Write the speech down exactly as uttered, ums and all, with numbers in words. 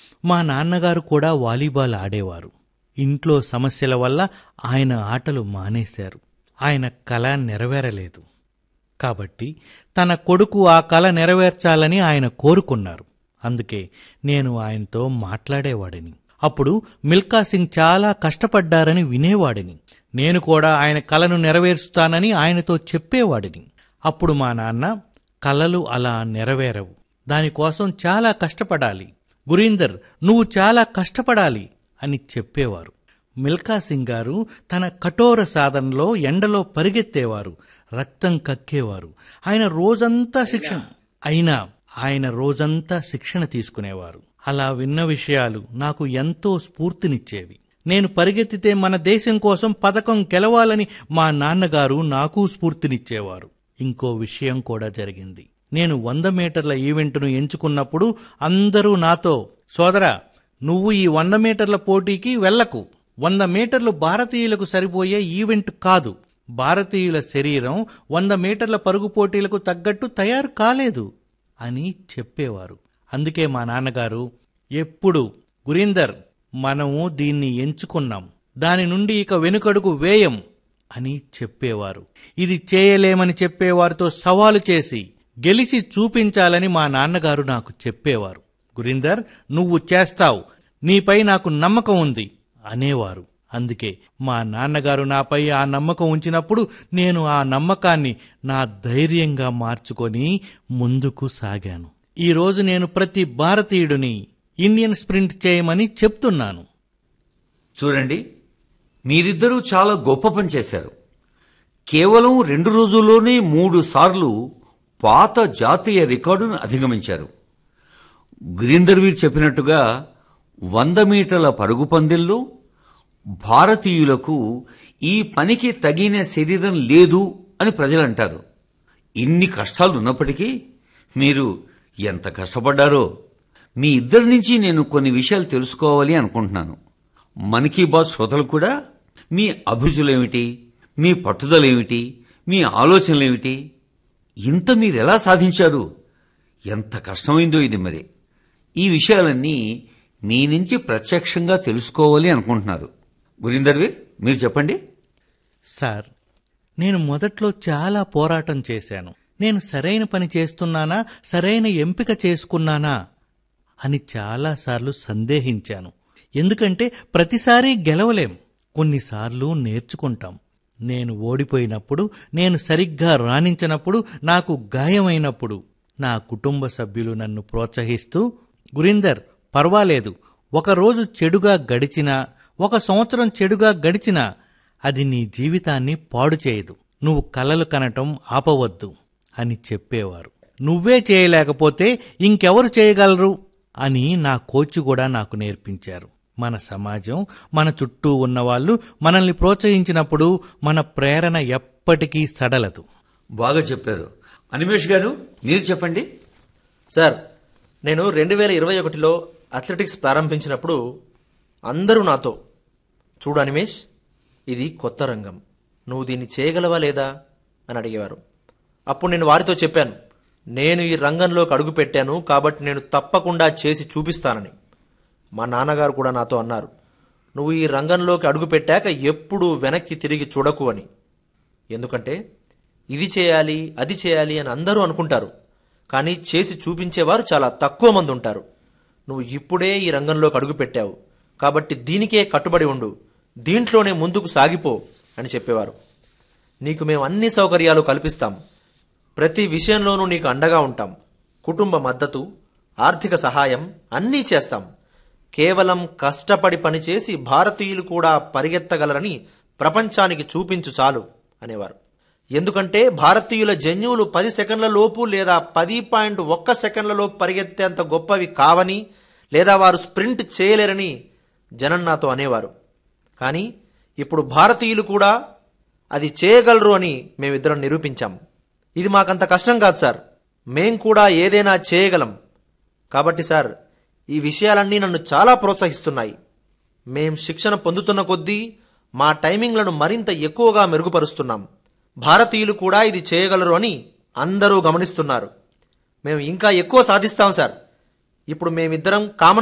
మా నాన్నగారు కూడా వాలీబాల్ ఆడేవారు. ఇంట్లో సమస్యల వల్ల ఆయన ఆటలు మానేశారు. ఆయన కల నెరవేరలేదు. కాబట్టి తన కొడుకు ఆ కల నెరవేర్చాలని ఆయన కోరుకున్నారు. అందుకే నేను ఆయనతో మాట్లాడేవాడిని. అప్పుడు మిల్కా సింగ్ చాలా కష్టపడ్డారని వినేవాడిని. నేను కూడా ఆయన కలను నెరవేరుస్తానని ఆయనతో చెప్పేవాడిని. అప్పుడు మా నాన్న, కలలు అలా నెరవేరవు, దానికోసం చాలా కష్టపడాలి గురీందర్, నువ్వు చాలా కష్టపడాలి అని చెప్పేవారు. మిల్కా సింగ్ గారు తన కఠోర సాధనలో ఎండలో పరిగెత్తేవారు, రక్తం కక్కేవారు. ఆయన రోజంతా శిక్షణ అయినా ఆయన రోజంతా శిక్షణ తీసుకునేవారు. అలా విన్న విషయాలు నాకు ఎంతో స్ఫూర్తినిచ్చేవి. నేను పరిగెత్తితే మన దేశం కోసం పథకం గెలవాలని మా నాన్నగారు నాకు స్ఫూర్తినిచ్చేవారు. ఇంకో విషయం కూడా జరిగింది. నేను వంద మీటర్ల ఈవెంట్ను ఎంచుకున్నప్పుడు అందరూ నాతో, సోదరా, నువ్వు ఈ వంద మీటర్ల పోటీకి వెళ్లకు. వంద మీటర్లు భారతీయులకు సరిపోయే ఈవెంట్ కాదు. భారతీయుల శరీరం వంద మీటర్ల పరుగు పోటీలకు తగ్గట్టు తయారు కాలేదు అని చెప్పేవారు. అందుకే మా నాన్నగారు ఎప్పుడు, గురీందర్, మనము దీన్ని ఎంచుకున్నాం, దాని నుండి ఇక వెనుకడుగు వేయం అని చెప్పేవారు. ఇది చేయలేమని చెప్పేవారితో సవాలు చేసి గెలిచి చూపించాలని మా నాన్నగారు నాకు చెప్పేవారు. గురీందర్, నువ్వు చేస్తావు, నీపై నాకు నమ్మకం ఉంది అనేవారు. అందుకే మా నాన్నగారు నాపై ఆ నమ్మకం ఉంచినప్పుడు నేను ఆ నమ్మకాన్ని నా ధైర్యంగా మార్చుకొని ముందుకు సాగాను. ఈరోజు నేను ప్రతి భారతీయుడిని ఇండియన్ స్ప్రింట్ చేయమని చెప్తున్నాను. చూడండి, మీరిద్దరూ చాలా గొప్ప పని చేశారు. కేవలం రెండు రోజుల్లోనే మూడు సార్లు పాత జాతీయ రికార్డును అధిగమించారు. గురీందర్ వీర్ చెప్పినట్టుగా వంద మీటర్ల పరుగు పందెంలో భారతీయులకు ఈ పనికి తగిన శరీరం లేదు అని ప్రజలు అంటారు. ఇన్ని కష్టాలు ఉన్నప్పటికీ మీరు ఎంత కష్టపడ్డారో. మీ ఇద్దరి నుంచి నేను కొన్ని విషయాలు తెలుసుకోవాలి అనుకుంటున్నాను. మన్ కీ బాత్ శ్రోతలు కూడా మీ అభిరుచులేమిటి, మీ పట్టుదలేమిటి, మీ ఆలోచనలేమిటి, ఇంత మీరెలా సాధించారు, ఎంత కష్టమైందో ఇది. మరి ఈ విషయాలన్నీ మీ నుంచి ప్రత్యక్షంగా తెలుసుకోవాలి అనుకుంటున్నారు. గురీందర్ వీర్, మీరు చెప్పండి. సార్, నేను మొదట్లో చాలా పోరాటం చేశాను. నేను సరైన పని చేస్తున్నానా, సరైన ఎంపిక చేసుకున్నానా అని చాలాసార్లు సందేహించాను. ఎందుకంటే ప్రతిసారి గెలవలేం, కొన్నిసార్లు నేర్చుకుంటాం. నేను ఓడిపోయినప్పుడు, నేను సరిగ్గా రాణించినప్పుడు, నాకు గాయమైనప్పుడు నా కుటుంబ సభ్యులు నన్ను ప్రోత్సహిస్తూ, గురీందర్, పర్వాలేదు, ఒకరోజు చెడుగా గడిచినా, ఒక సంవత్సరం చెడుగా గడిచినా అది నీ జీవితాన్ని పాడు చేయదు. నువ్వు కలలు కనటం ఆపవద్దు అని చెప్పేవారు. నువ్వే చేయలేకపోతే ఇంకెవరు చేయగలరు అని నా కోచ్ కూడా నాకు నేర్పించారు. మన సమాజం, మన చుట్టూ ఉన్నవాళ్లు మనల్ని ప్రోత్సహించినప్పుడు మన ప్రేరణ ఎప్పటికీ సడలదు. బాగా చెప్పారు. అనిమేష్ గారు, మీరు చెప్పండి. సార్, నేను రెండు వేల ఇరవై ఒకటిలో అథ్లెటిక్స్ ప్రారంభించినప్పుడు అందరూ నాతో, చూడు అనిమేష్, ఇది కొత్త రంగం, నువ్వు దీన్ని చేయగలవా లేదా అని అడిగేవారు. అప్పుడు నేను వారితో చెప్పాను, నేను ఈ రంగంలోకి అడుగు పెట్టాను కాబట్టి నేను తప్పకుండా చేసి చూపిస్తానని. మా నాన్నగారు కూడా నాతో అన్నారు, నువ్వు ఈ రంగంలోకి అడుగు పెట్టాక ఎప్పుడూ వెనక్కి తిరిగి చూడకు అని. ఎందుకంటే ఇది చేయాలి, అది చేయాలి అని అందరూ అనుకుంటారు, కానీ చేసి చూపించేవారు చాలా తక్కువ మంది ఉంటారు. నువ్వు ఇప్పుడే ఈ రంగంలోకి అడుగు పెట్టావు కాబట్టి దీనికే కట్టుబడి ఉండు, దీంట్లోనే ముందుకు సాగిపో అని చెప్పేవారు. నీకు మేము అన్ని సౌకర్యాలు కల్పిస్తాం, ప్రతి విషయంలోనూ నీకు అండగా ఉంటాం, కుటుంబ మద్దతు, ఆర్థిక సహాయం అన్నీ చేస్తాం. కేవలం కష్టపడి పనిచేసి భారతీయులు కూడా పరిగెత్తగలరని ప్రపంచానికి చూపించు చాలు అనేవారు. ఎందుకంటే భారతీయుల జన్యువులు పది సెకండ్ల లోపు లేదా పది పాయింట్ ఒక్క సెకండ్లలో పరిగెత్తేంత గొప్పవి కావని, లేదా వారు స్ప్రింట్ చేయలేరని జనం నాతో అనేవారు. కానీ ఇప్పుడు భారతీయులు కూడా అది చేయగలరు అని మేమిద్దరం నిరూపించాం. ఇది మాకంత కష్టం కాదు సార్, మేం కూడా ఏదైనా చేయగలం. కాబట్టి సార్, ఈ విషయాలన్నీ నన్ను చాలా ప్రోత్సహిస్తున్నాయి. మేం శిక్షణ పొందుతున్న కొద్దీ మా టైమింగ్లను మరింత ఎక్కువగా మెరుగుపరుస్తున్నాం. భారతీయులు కూడా ఇది చేయగలరు అని అందరూ గమనిస్తున్నారు. మేము ఇంకా ఎక్కువ సాధిస్తాం సార్. ఇప్పుడు మేమిద్దరం కామన్